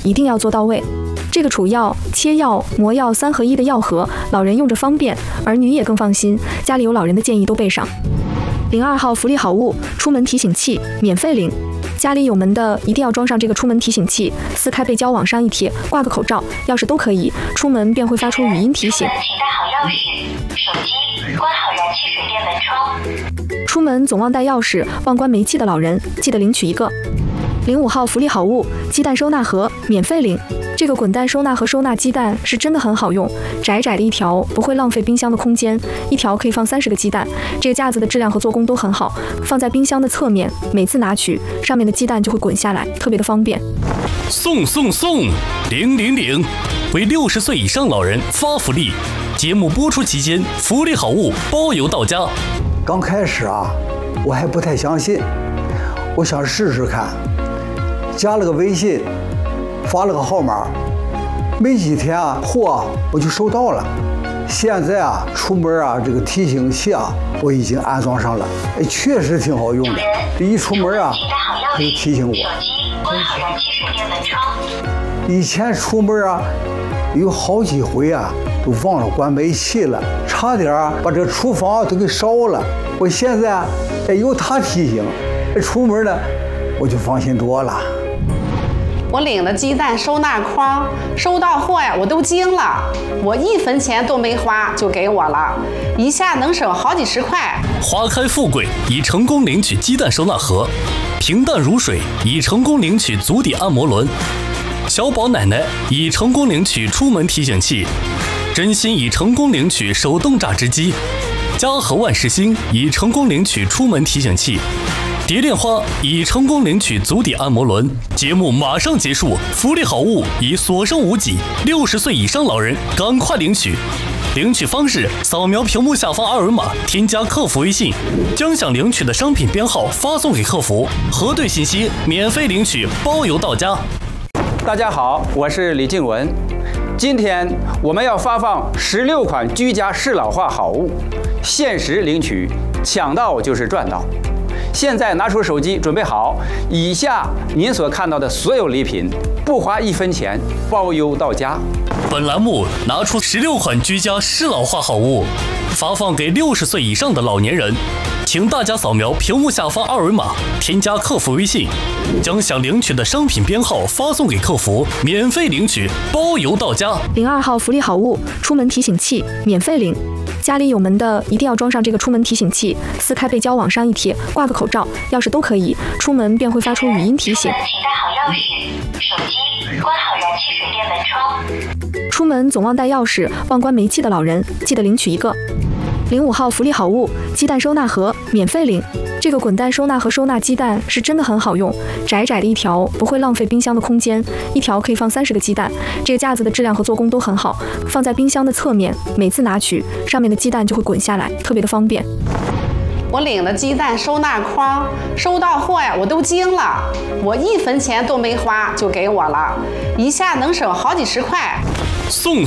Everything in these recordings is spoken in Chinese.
一定要做到位。这个储药、切药、磨药3合1的药盒，老人用着方便，儿女也更放心。家里有老人的建议都备上。02号福利好物，出门提醒器，免费领。家里有门的一定要装上这个出门提醒器，撕开背胶往上一贴，挂个口罩、钥匙都可以，出门便会发出语音提醒。 请带好钥匙、手机，关好燃气水电门窗。 出门总忘带钥匙、忘关煤气的老人，记得领取一个。05号福利好物，鸡蛋收纳盒，免费领。这个滚蛋收纳盒收纳鸡蛋是真的很好用，窄窄的一条，不会浪费冰箱的空间，一条可以放30个鸡蛋。这个架子的质量和做工都很好，放在冰箱的侧面，每次拿取，上面的鸡蛋就会滚下来，特别的方便。 送000，为60岁以上老人发福利。节目播出期间，福利好物包邮到家。 刚开始我还不太相信，我想试试看，加了个微信，发了个号码，没几天货我就收到了。现在出门这个提醒器我已经安装上了，确实挺好用的。这一出门它就提醒我。 手机关好燃气水电门窗。 以前出门有好几回都忘了关煤气了，差点把这个厨房都给烧了。我现在有它提醒，出门呢我就放心多了。 我领了鸡蛋收纳筐，收到货我都惊了，我1分钱都没花就给我了，一下能省好几10块。 花开富贵已成功领取鸡蛋收纳盒，平淡如水已成功领取足底按摩轮，小宝奶奶已成功领取出门提醒器，真心已成功领取手动榨汁机，家和万事兴已成功领取出门提醒器，蝶恋花已成功领取足底按摩轮。节目马上结束，福利好物已所剩无几，60岁以上老人赶快领取。领取方式：扫描屏幕下方二维码，添加客服微信，将想领取的商品编号发送给客服，核对信息，免费领取，包邮到家。 大家好，我是李静文。今天我们要发放16款居家适老化好物，限时领取，抢到就是赚到。现在拿出手机准备好，以下您所看到的所有礼品，不花1分钱，包邮到家。 本栏目拿出16款居家适老化好物，发放给60岁以上的老年人。请大家扫描屏幕下方二维码，添加客服微信，将想领取的商品编号发送给客服，免费领取，包邮到家。 02号福利好物，出门提醒器，免费领。家里有门的一定要装上这个出门提醒器，撕开背胶往上一贴，挂个口罩、钥匙都可以，出门便会发出语音提醒。 请带好钥匙、手机，关好燃气水电门窗。 出门总忘带钥匙、忘关煤气的老人，记得领取一个。05号福利好物，鸡蛋收纳盒，免费领。这个滚蛋收纳盒收纳鸡蛋是真的很好用，窄窄的一条，不会浪费冰箱的空间，一条可以放30个鸡蛋。这个架子的质量和做工都很好，放在冰箱的侧面，每次拿取，上面的鸡蛋就会滚下来，特别的方便。 我领了鸡蛋收纳筐，收到货我都惊了，我1分钱都没花就给我了，一下能省好几10块。 送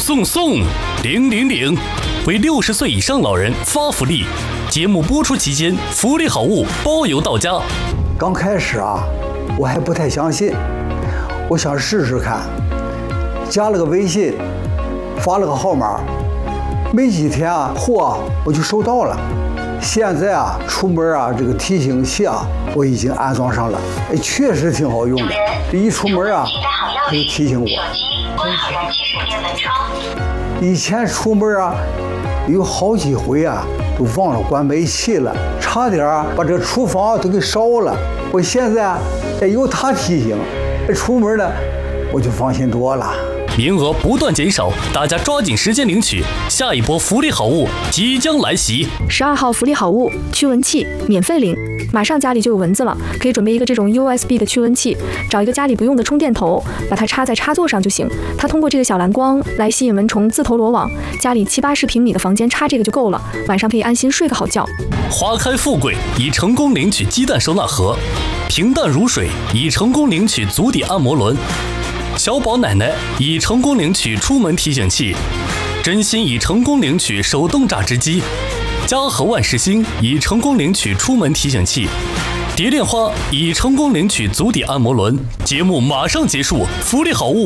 000，为60岁以上老人发福利。节目播出期间，福利好物包邮到家。 刚开始我还不太相信，我想试试看，加了个微信，发了个号码，没几天货我就收到了。现在出门这个提醒器我已经安装上了，确实挺好用的。这一出门它就提醒我。 手机关好燃气水电门窗。 以前出门有好几回都忘了关煤气了，差点把这个厨房都给烧了。我现在有它提醒，出门呢我就放心多了。 名额不断减少，大家抓紧时间领取，下一波福利好物即将来袭。 12号福利好物，驱蚊器，免费领。马上家里就有蚊子了，可以准备一个这种 USB 的驱蚊器，找一个家里不用的充电头，把它插在插座上就行。它通过这个小蓝光来吸引蚊虫自投罗网，家里70-80平米的房间插这个就够了，晚上可以安心睡个好觉。 花开富贵已成功领取鸡蛋收纳盒，平淡如水已成功领取足底按摩轮，小宝奶奶已成功领取出门提醒器，真心已成功领取手动榨汁机，家和万事兴已成功领取出门提醒器，蝶恋花已成功领取足底按摩轮。节目马上结束，福利好物